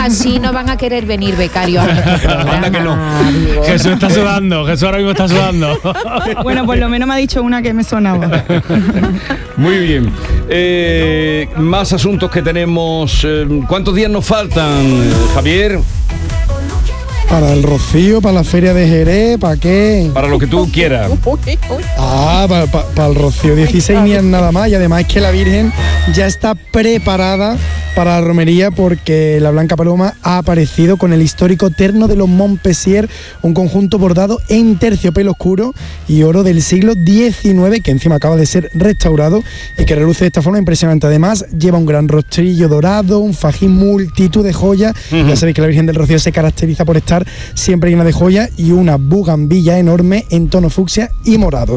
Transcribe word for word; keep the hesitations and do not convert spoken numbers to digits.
Así no van a querer venir becarios a nuestro programa. Anda que no. Digo. Jesús está sudando, Jesús ahora mismo está sudando. Bueno, por lo menos me ha dicho una que me sonaba. Muy bien. Eh, más asuntos que tenemos. Eh, ¿Cuántos días nos faltan, Javier? Para el Rocío, para la Feria de Jerez, ¿para qué? Para lo que tú quieras. Ah, para, para, para el Rocío, dieciséis días nada más. Y además es que la Virgen ya está preparada para la romería porque la Blanca Paloma ha aparecido con el histórico terno de los Montpensier, un conjunto bordado en terciopelo oscuro y oro del siglo diecinueve, que encima acaba de ser restaurado y que reluce de esta forma impresionante. Además, lleva un gran rostrillo dorado, un fajín, multitud de joyas. Uh-huh. Ya sabéis que la Virgen del Rocío se caracteriza por estar siempre llena de joyas y una bugambilla enorme en tono fucsia y morado.